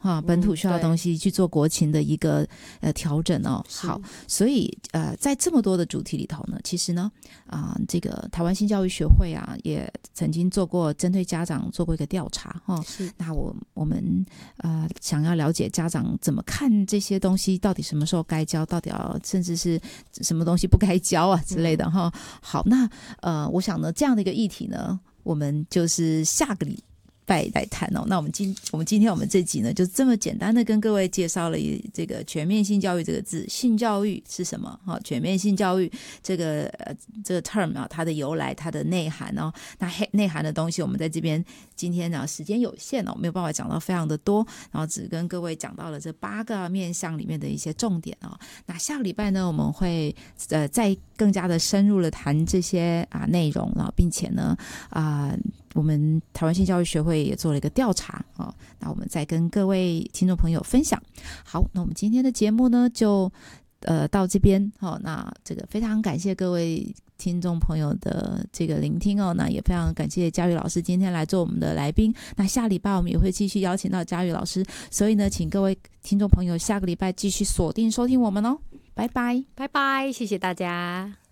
本土需要的东西去做国情的一个调整哦。好，所以在这么多的主题里头呢，其实呢这个台湾性教育学会啊也曾经做过针对家长做过一个调查那我们想要了解家长怎么看这些东西，到底什么时候该教，到底要甚至是什么东西不该教啊之类的好，那我想呢这样的一个议题呢，我们就是下个礼拜来谈那我们今天我们这集呢就这么简单的跟各位介绍了这个全面性教育这个字，性教育是什么全面性教育这个term 它的由来，它的内涵那内涵的东西我们在这边今天呢时间有限没有办法讲到非常的多，然后只跟各位讲到了这8个面向里面的一些重点那下个礼拜呢我们会再更加的深入的谈这些内容并且呢我们台湾性教育学会也做了一个调查那我们再跟各位听众朋友分享。好，那我们今天的节目呢就到这边那这个非常感谢各位听众朋友的这个聆听那也非常感谢嘉瑜老师今天来做我们的来宾，那下礼拜我们也会继续邀请到嘉瑜老师，所以呢请各位听众朋友下个礼拜继续锁定收听我们拜拜， 拜拜，谢谢大家。